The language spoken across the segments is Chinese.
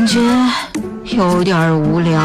觉有点无聊。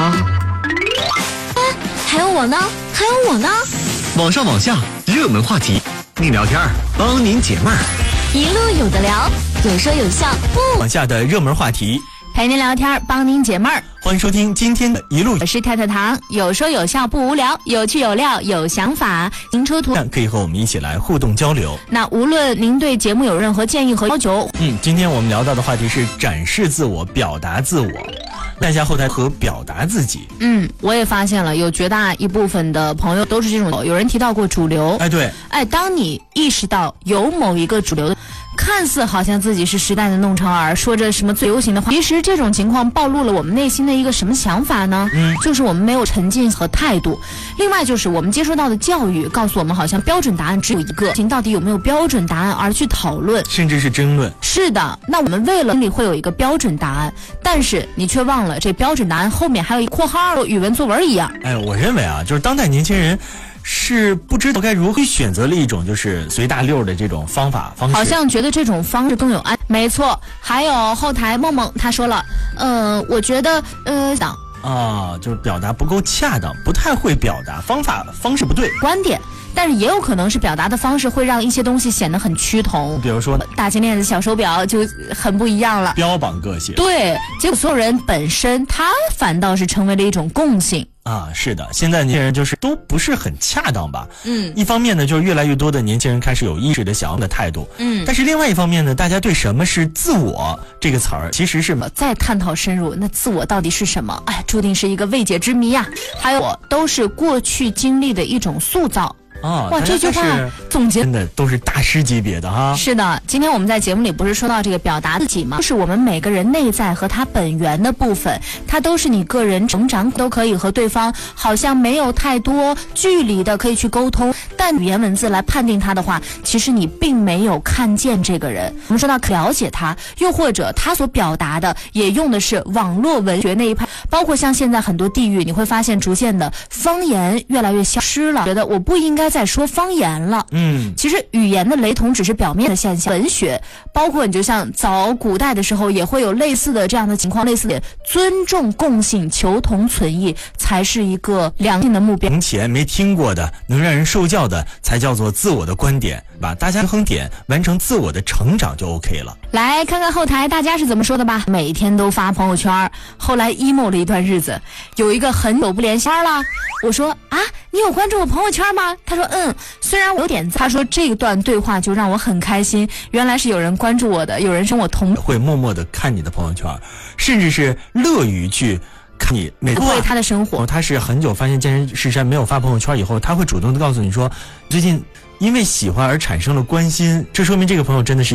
还有我呢，还有我呢。 网上网下热门话题，宁聊天帮您解闷儿， 一路有的聊，有说有笑。 网下的热门话题， 陪您聊天，帮您解闷儿。 欢迎收听今天的一路。 我是跳跳糖，有说有笑不无聊，有趣有料有想法。您出图可以和我们一起来互动交流。 那无论您对节目有任何建议和要求， 今天我们聊到的话题是展示自我，表达自我。在家后台和表达自己。 我也发现了，有绝大一部分的朋友都是这种。有人提到过主流， 对， 当你意识到有某一个主流的，看似好像自己是时代的弄潮儿，说着什么最流行的话，其实这种情况暴露了我们内心的一个什么想法呢？就是我们没有沉浸和态度。另外就是我们接收到的教育告诉我们，好像标准答案只有一个，到底有没有标准答案而去讨论， 甚至是争论。 是的，那我们为了心里会有一个标准答案，但是你却忘了这标准答案后面还有一括号，语文作文一样。 我认为就是当代年轻人是不知道该如何选择了一种就是随大溜的这种方式， 好像觉得这种方式更有安。没错，还有后台梦梦他说了，我觉得就是表达不够恰当，不太会表达，方式不对， 观点。但是也有可能是表达的方式会让一些东西显得很趋同， 比如说大金链子、小手表就很不一样了， 标榜个性。 对，结果所有人本身他反倒是成为了一种共性。 是的，现在年轻人就是都不是很恰当吧。一方面呢，就是越来越多的年轻人开始有意识的想要的态度。但是另外一方面呢，大家对什么是自我这个词儿，其实是再探讨深入，那自我到底是什么？注定是一个未解之谜呀。还有都是过去经历的一种塑造。哇，这句话总结真的都是大师级别的哈。 是的，今天我们在节目里不是说到这个表达自己吗？就是我们每个人内在和他本源的部分，它都是你个人成长，都可以和对方好像没有太多距离的可以去沟通，但语言文字来判定他的话，其实你并没有看见这个人。我们说到了解他，又或者他所表达的也用的是网络文学那一派，包括像现在很多地域，你会发现逐渐的方言越来越消失了，觉得我不应该再说方言了。其实语言的雷同只是表面的现象，文学包括你就像早古代的时候也会有类似的这样的情况，类似的尊重共性，求同存异才是一个良性的目标。 从前没听过的，能让人受教的，才叫做自我的观点，把大家平衡点完成自我的成长就 OK 了。 来看看后台大家是怎么说的吧。每天都发朋友圈，后来 emo 了一段日子，有一个很久不联系了。我说你有关注我朋友圈吗？他说虽然我有点赞。他说这段对话就让我很开心，原来是有人关注我的，有人跟我同会默默的看你的朋友圈，甚至是乐于去看你每为他的生活。 他是很久发现健身石山没有发朋友圈以后，他会主动的告诉你说最近因为喜欢而产生了关心，这说明这个朋友真的是